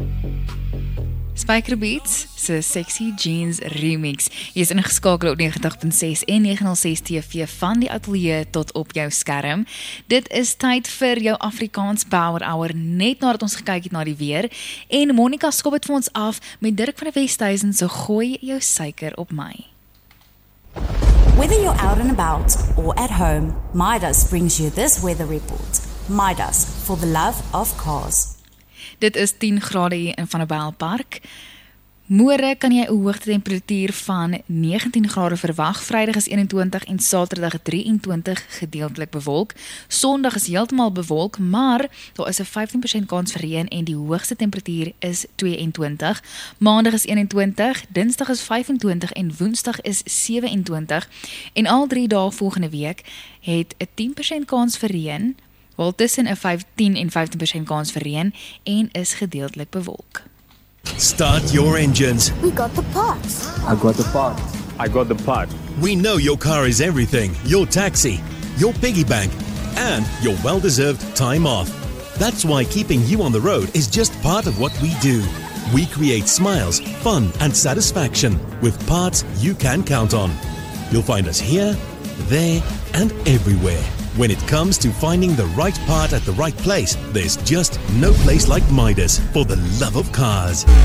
Spykerbeats se Sexy Jeans remix. Jy is ingeskakel op 90.6 en 906 TV van die ateljee tot op jou skerm. Dit is tyd vir jou Afrikaans Power Hour, net nadat ons gekyk het na die weer. En Monica skop het vir ons af met Dirk van die Westhuizen se Gooi jou suiker op my. Whether you're out and about or at home, Midas brings you this weather report. Midas, for the love of cars. Dit is 10 grade hier in Vanderbijlpark. Môre kan jy 'n hoogtetemperatuur van 19 grade verwag. Vrydag is 21 en Saterdag 23 gedeeltelik bewolk. Sondag is heeltemal bewolk, maar daar is 'n 15% kans vir reën en die hoogste temperatuur is 22. Maandag is 21, Dinsdag is 25 en Woensdag is 27. En al 3 dae volgende week het 'n 10% kans vir reën, wel tussen 'n 15 en 15% kans vir reën en is gedeeltelik bewolk. Start your engines. We got the parts. I got the part. I got the part. We know your car is everything. Your taxi, your piggy bank, and your well-deserved time off. That's why keeping you on the road is just part of what we do. We create smiles, fun, and satisfaction with parts you can count on. You'll find us here, there, and everywhere. When it comes to finding the right part at the right place, there's just no place like Midas for the love of cars.